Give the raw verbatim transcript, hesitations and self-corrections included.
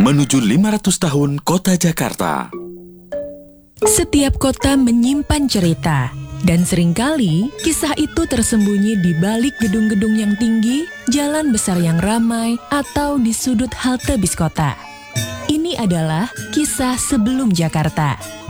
menuju lima ratus tahun Kota Jakarta. Setiap kota menyimpan cerita, dan seringkali kisah itu tersembunyi di balik gedung-gedung yang tinggi, jalan besar yang ramai, atau di sudut halte bis kota. Ini adalah kisah sebelum Jakarta.